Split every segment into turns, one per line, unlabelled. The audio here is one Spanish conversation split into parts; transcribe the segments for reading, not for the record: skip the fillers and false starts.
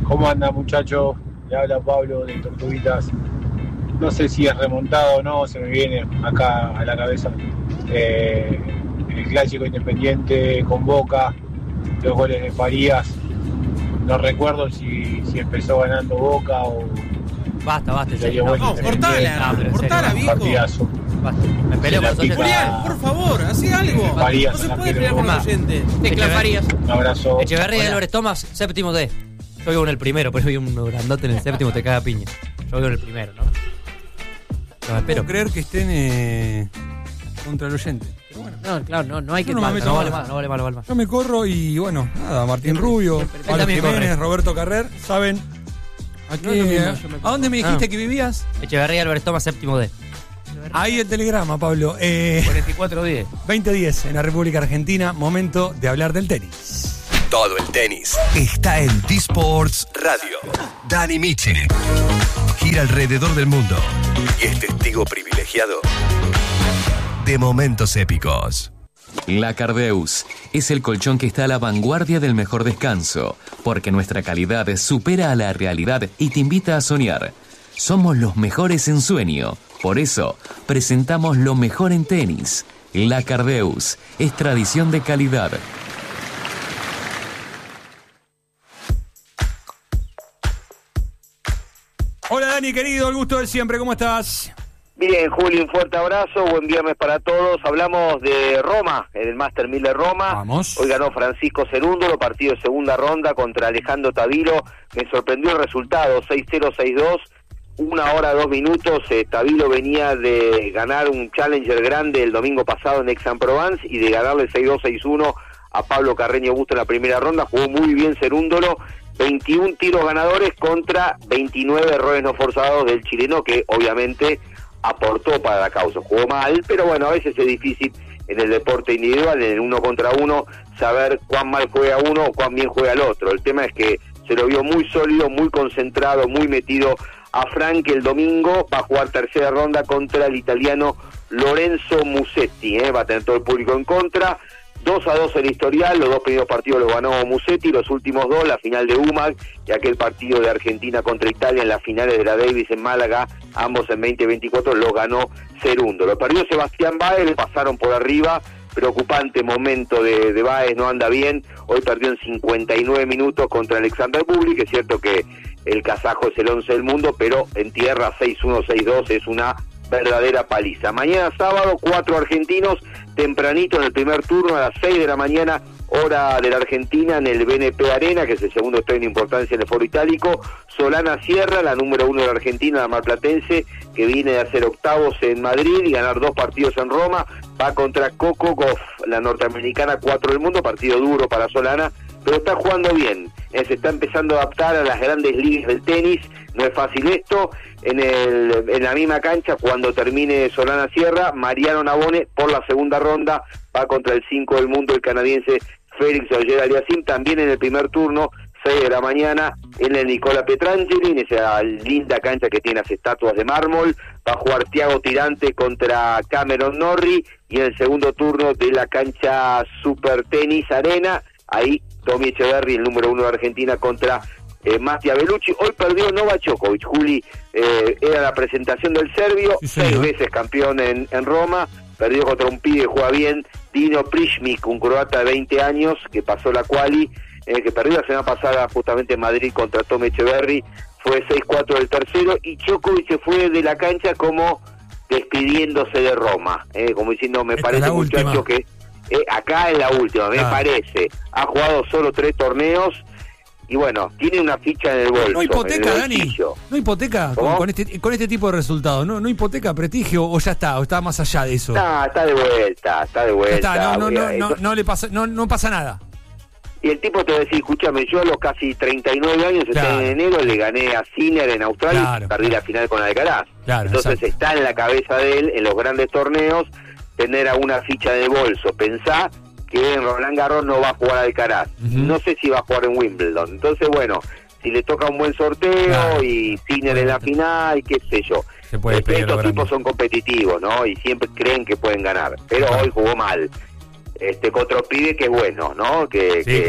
¿Cómo anda, muchachos? Le habla Pablo de Tortuguitas. No sé si es remontado o no, se me viene acá a la cabeza el clásico Independiente con Boca, los goles de Farías. No recuerdo si empezó ganando Boca o...
Basta,
cortala, viejo.
Partidazo.
Basta. Me peleo con Socia.
Julián, por favor, hace algo.
Farías,
No se puede pelear con los oyentes.
Tecla Farías.
Un abrazo.
Echeverría y Álvarez Tomás, séptimo D. Yo vivo en el primero, pero vi un grandote en el séptimo, te caga piña. Yo vivo en el primero, ¿no? No, espero.
No creer que estén contra el oyente. Pero bueno.
No, claro, no hay que...
No me meto
No vale
más.
más.
Yo me corro y bueno, nada, Martín Rubio, Pablo
también
Jiménez,
corre.
Roberto Carrer, ¿saben?
No es lo mismo, yo me
¿A dónde me dijiste
Ah.
que vivías?
Echeverría y Álvarez Tomás, séptimo D.
Ahí el telegrama, Pablo.
44-10.
2010 en la República Argentina, momento de hablar del tenis.
Todo el tenis está en D-Sports Radio. Dani Miche gira alrededor del mundo y es testigo privilegiado de momentos épicos.
La Cardeus es el colchón que está a la vanguardia del mejor descanso, porque nuestra calidad supera a la realidad y te invita a soñar. Somos los mejores en sueño, por eso presentamos lo mejor en tenis. La Cardeus es tradición de calidad.
Hola Dani, querido, el gusto de siempre, ¿cómo estás?
Bien, Juli, un fuerte abrazo, buen viernes para todos. Hablamos de Roma, en el Master 1000 de Roma.
Vamos.
Hoy ganó Francisco Cerúndolo, partido de segunda ronda contra Alejandro Tavilo. Me sorprendió el resultado, 6-0, 6-2, 1 hora 2 minutos. Tavilo venía de ganar un Challenger grande el domingo pasado en Aix-en-Provence y de ganarle 6-2, 6-1 a Pablo Carreño Busto en la primera ronda. Jugó muy bien Cerúndolo. 21 tiros ganadores contra 29 errores no forzados del chileno, que obviamente aportó para la causa. Jugó mal, pero bueno, a veces es difícil en el deporte individual, en el 1 contra 1, saber cuán mal juega uno o cuán bien juega el otro. El tema es que se lo vio muy sólido, muy concentrado, muy metido a Frank. El domingo va a jugar tercera ronda contra el italiano Lorenzo Musetti, va a tener todo el público en contra. 2-2 el historial, los dos primeros partidos los ganó Musetti, los últimos dos, la final de UMAG y aquel partido de Argentina contra Italia en las finales de la Davis en Málaga, ambos en 2024, los ganó Cerúndolo. Lo perdió Sebastián Báez, le pasaron por arriba, preocupante momento de Báez, no anda bien, hoy perdió en 59 minutos contra Alexander Bublik. Es cierto que el kazajo es el 11 del mundo, pero en tierra 6-1, 6-2 es una verdadera paliza. Mañana sábado, 4 argentinos, tempranito en el primer turno, a las 6 de la mañana, hora de la Argentina, en el BNP Arena, que es el segundo estadio en importancia en el Foro Itálico. Solana Sierra, la número 1 de la Argentina, la marplatense, que viene de hacer octavos en Madrid y ganar 2 partidos en Roma, va contra Coco Gauff, la norteamericana 4 del mundo, partido duro para Solana, pero está jugando bien, se está empezando a adaptar a las grandes ligas del tenis. No es fácil esto. En la misma cancha, cuando termine Solana Sierra, Mariano Navone por la segunda ronda va contra el 5 del mundo, el canadiense Félix Auger-Aliassime. También en el primer turno, 6 de la mañana, en el Nicola Pietrangeli, en esa linda cancha que tiene las estatuas de mármol, va a jugar Thiago Tirante contra Cameron Norrie, y en el segundo turno de la cancha Super Tenis Arena, ahí Tommy Echeverry, el número 1 de Argentina, contra Mattia Bellucci. Hoy perdió Novak Djokovic, Juli, era la presentación del serbio,
sí,
6 veces campeón en Roma, perdió contra un pibe que juega bien, Dino Prishmic, un croata de 20 años, que pasó la quali, que perdió la semana pasada justamente en Madrid contra Tommy Echeverry, fue 6-4 del tercero, y Djokovic se fue de la cancha como despidiéndose de Roma, como diciendo, me
Esta
parece,
es la
muchacho,
última.
que acá es la última, me parece. Ha jugado solo 3 torneos, y bueno, tiene una ficha en el bolso.
No hipoteca,
en el
Dani.
bolsillo.
No hipoteca con este tipo de resultados. No hipoteca prestigio, o ya está, o está más allá de eso.
Está de vuelta,
Ya está, no le pasa, no pasa nada.
Y el tipo te va a decir, escúchame, yo a los casi 39 años,
Claro.
en enero, le gané a Sinner en Australia,
Claro.
y perdí la final con Alcaraz.
Claro,
Entonces
exacto.
está en la cabeza de él, en los grandes torneos, tener a una ficha de bolso. Pensá que en Roland Garros no va a jugar Alcaraz.
Ujú.
No sé si va a jugar en Wimbledon. Entonces, bueno, si le toca un buen sorteo,
Claro.
y Sinner en la final, qué sé yo.
Se puede pedir lo
Estos
grande.
tipos son competitivos, ¿no? Y siempre creen que pueden ganar. Pero
Claro.
hoy jugó mal. Contra un pibe que es bueno, ¿no?
Sí, claro.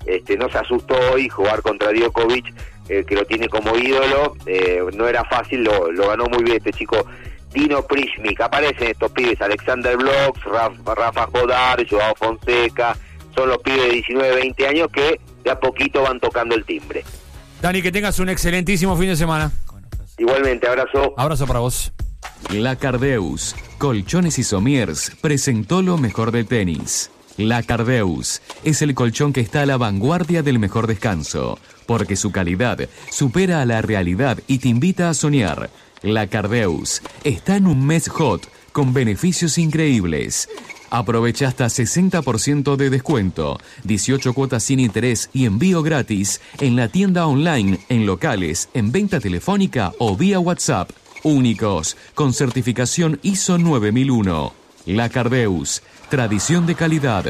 no se asustó hoy jugar contra Djokovic, que lo tiene como ídolo. No era fácil, lo ganó muy bien este chico Dino Prishmik. Aparecen estos pibes, Alexander Blox, Rafa Jodar, Joao Fonseca, son los pibes de 19, 20 años que de a poquito van tocando el timbre.
Dani, que tengas un excelentísimo fin de semana.
Igualmente, abrazo.
Abrazo para vos.
Lacardeus, Colchones y Somiers, presentó lo mejor del tenis. Lacardeus es el colchón que está a la vanguardia del mejor descanso, porque su calidad supera a la realidad y te invita a soñar. Lacardeus está en un mes hot con beneficios increíbles. Aprovecha hasta 60% de descuento, 18 cuotas sin interés y envío gratis en la tienda online, en locales, en venta telefónica o vía WhatsApp. Únicos, con certificación ISO 9001. Lacardeus, tradición de calidad.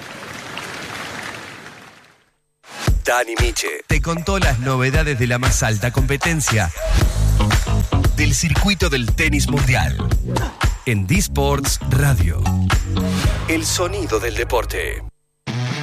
Dani Miche te contó las novedades de la más alta competencia del circuito del tenis mundial. En D-Sports Radio. El sonido del deporte.